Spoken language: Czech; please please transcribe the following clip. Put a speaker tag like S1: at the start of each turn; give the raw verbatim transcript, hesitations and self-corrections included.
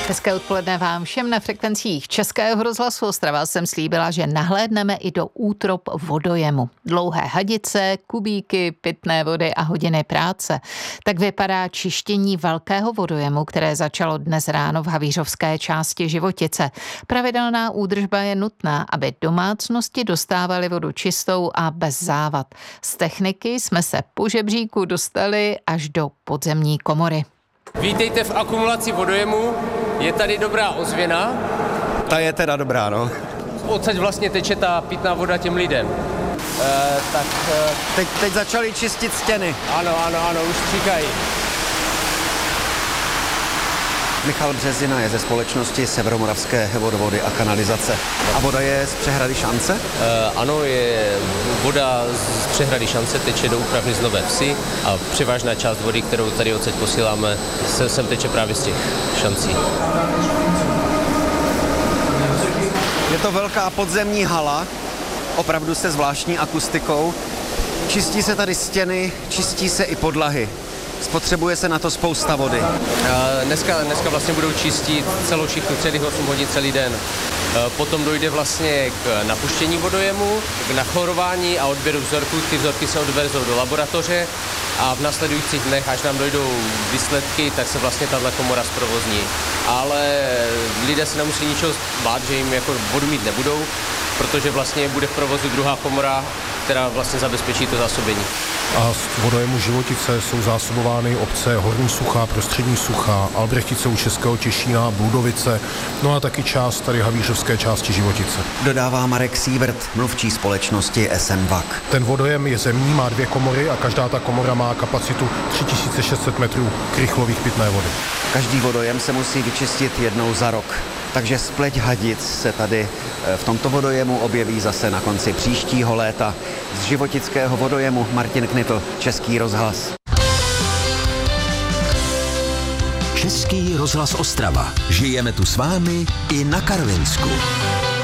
S1: Hezké odpoledne vám všem na frekvencích Českého rozhlasu Ostrava. Jsem slíbila, že nahlédneme i do útrop vodojemu. Dlouhé hadice, kubíky, pitné vody a hodiny práce. Tak vypadá čištění velkého vodojemu, které začalo dnes ráno v havířovské části Životice. Pravidelná údržba je nutná, aby domácnosti dostávaly vodu čistou a bez závad. Z techniky jsme se po žebříku dostali až do podzemní komory.
S2: Vítejte v akumulaci vodojemu, je tady dobrá ozvěna.
S3: Ta je teda dobrá, no.
S2: Odsaď vlastně teče ta pitná voda těm lidem. E, tak... E...
S3: Teď, teď začali čistit stěny.
S2: Ano, ano, ano, už stříkají.
S3: Michal Březina je ze společnosti Severomoravské vodovody a kanalizace. A voda je z přehrady Šance?
S2: E, ano, je voda z přehrady Šance, teče do Úpravny z Nové Vsi a převážná část vody, kterou tady odsaď posíláme, se, sem teče právě z těch šancí.
S3: Je to velká podzemní hala, opravdu se zvláštní akustikou. Čistí se tady stěny, čistí se i podlahy. Spotřebuje se na to spousta vody.
S2: Dneska, dneska vlastně budou čistit celou šichtu, celých osm hodin, celý den. Potom dojde vlastně k napuštění vodojemu, k nachlorování a odběru vzorků. Ty vzorky se odvezou do laboratoře a v následujících dnech, až nám dojdou výsledky, tak se vlastně tato komora zprovozní. Ale lidé se nemusí ničeho bát, že jim jako vodu mít nebudou, protože vlastně bude v provozu druhá komora, která vlastně zabezpečí to zásobení.
S4: A z vodojemu Životice jsou zásobovány obce Horní Suchá, Prostřední Suchá, Albrechtice u Českého Těšína, Bludovice, no a taky část tady havířovské části Životice.
S3: Dodává Marek Siebert, mluvčí společnosti S M V A C.
S4: Ten vodojem je zemní, má dvě komory a každá ta komora má kapacitu tři tisíce šest set metrů krychlových pitné vody.
S3: Každý vodojem se musí vyčistit jednou za rok. Takže spleť hadic se tady v tomto vodojemu objeví zase na konci příštího léta. Z životického vodojemu Martin Knitl, Český rozhlas.
S5: Český rozhlas Ostrava. Žijeme tu s vámi i na Karvinsku.